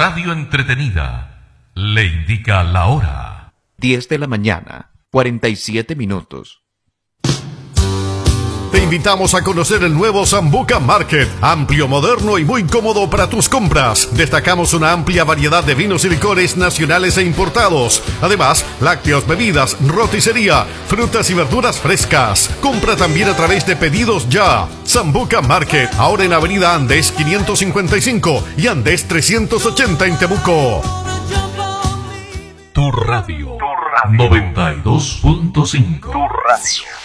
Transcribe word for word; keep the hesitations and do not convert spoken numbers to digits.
radio entretenida le indica la hora. diez de la mañana, cuarenta y siete minutos. Te invitamos a conocer el nuevo Sambuca Market, amplio, moderno y muy cómodo para tus compras. Destacamos una amplia variedad de vinos y licores nacionales e importados. Además, lácteos, bebidas, roticería, frutas y verduras frescas. Compra también a través de Pedidos Ya. Sambuca Market, ahora en Avenida Andes quinientos cincuenta y cinco y Andes trescientos ochenta en Temuco. Tu radio, tu radio. noventa y dos punto cinco. Tu radio.